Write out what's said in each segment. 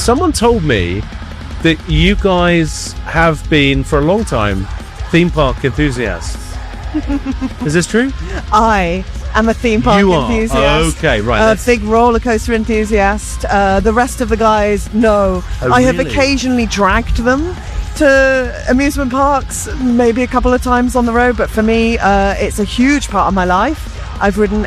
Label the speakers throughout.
Speaker 1: someone told me that you guys have been, for a long time, theme park enthusiasts. Is this true?
Speaker 2: I am a theme park enthusiast.
Speaker 1: Okay, right.
Speaker 2: A big roller coaster enthusiast. The rest of the guys, no.
Speaker 1: Oh,
Speaker 2: I have
Speaker 1: really?
Speaker 2: occasionally dragged them to amusement parks, maybe a couple of times on the road, but for me, it's a huge part of my life. I've ridden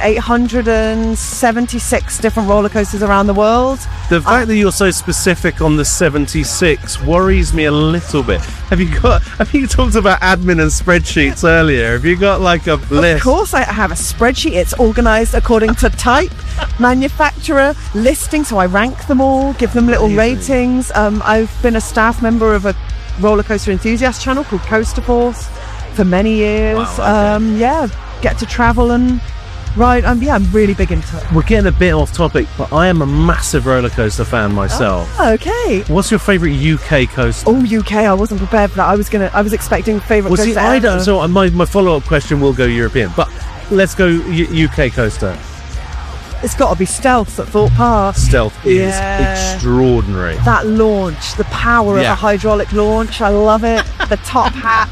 Speaker 2: 876 different roller coasters around the world.
Speaker 1: The fact that you're so specific on the 76 worries me a little bit. Have you talked about admin and spreadsheets earlier? Have you got like a list?
Speaker 2: Of course I have a spreadsheet. It's organised according to type, manufacturer, listing, so I rank them all, give them little ratings. I've been a staff member of a roller coaster enthusiast channel called Coaster Force for many years.
Speaker 1: Wow, okay.
Speaker 2: Get to travel and ride. I'm really big into it.
Speaker 1: We're getting a bit off topic, but I am a massive roller coaster fan myself.
Speaker 2: Oh, okay.
Speaker 1: What's your favourite UK coaster?
Speaker 2: Oh, UK. I wasn't prepared for that. I was expecting favourite coaster.
Speaker 1: See, I don't. So my follow-up question will go European, but let's go UK coaster.
Speaker 2: It's got to be Stealth at Thorpe Park.
Speaker 1: Stealth is extraordinary.
Speaker 2: That launch, the power of a hydraulic launch, I love it. The top hat,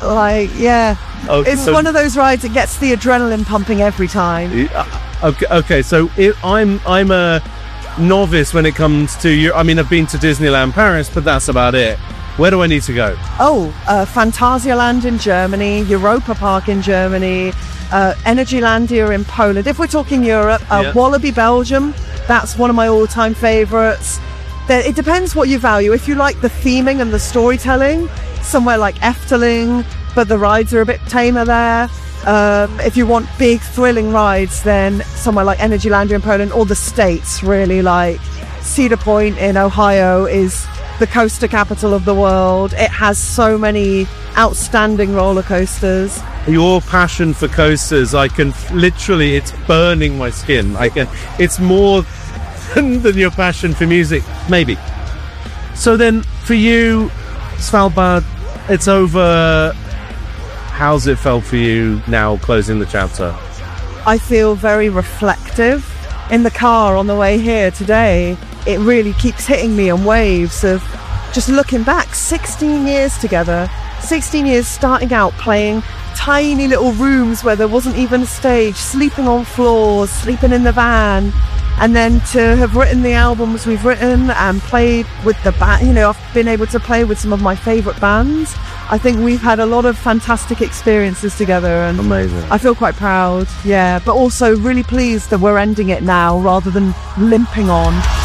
Speaker 2: it's one of those rides that gets the adrenaline pumping every time.
Speaker 1: Okay. So I'm a novice when it comes to I've been to Disneyland Paris, but that's about it. Where do I need to go?
Speaker 2: Phantasialand in Germany, Europa Park in Germany, Energylandia in Poland. If we're talking Europe, Wallaby Belgium, that's one of my all-time favourites. It depends what you value. If you like the theming and the storytelling, somewhere like Efteling, but the rides are a bit tamer there. If you want big thrilling rides, then somewhere like Energylandia in Poland, or the States, really, like Cedar Point in Ohio is the coaster capital of the world. It has so many outstanding roller coasters.
Speaker 1: Your passion for coasters, I can literally, it's burning my skin. It's more than your passion for music, maybe. So then, for you, Svalbard, it's over. How's it felt for you now, closing the chapter?
Speaker 2: I feel very reflective. In the car on the way here today, it really keeps hitting me in waves of just looking back. 16 years together, 16 years starting out playing tiny little rooms where there wasn't even a stage, sleeping on floors, sleeping in the van, and then to have written the albums we've written and played with the band. I've been able to play with some of my favourite bands. I think we've had a lot of fantastic experiences together, and
Speaker 1: amazing.
Speaker 2: I feel quite proud, but also really pleased that we're ending it now rather than limping on.